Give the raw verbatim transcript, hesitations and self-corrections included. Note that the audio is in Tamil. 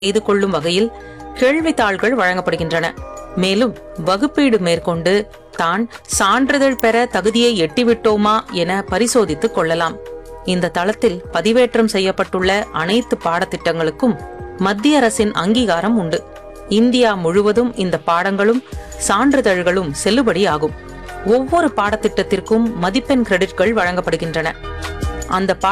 செய்து கொள்ளும் வகையில் கேள்வித்தாள்கள் வழங்கப்படுகின்றன. மேலும் வகுப்பீடு மேற்கொண்டு தான் சான்றிதழ் பெற தகுதியை எட்டிவிட்டோமா என பரிசோதித்துக் கொள்ளலாம். இந்த தளத்தில் பதிவேற்றம் செய்யப்பட்டுள்ள அனைத்து பாடத்திட்டங்களுக்கும் மத்திய அரசின் அங்கீகாரம் உண்டு. இந்தியா முழுவதும் இந்த பாடங்களும் சான்றிதழ்களும் செல்லுபடி ஆகும். ஒவ்வொரு பாடத்திட்டத்திற்கும் மதிப்பெண் கிரெடிட்கள் வழங்கப்படுகின்றன. அந்த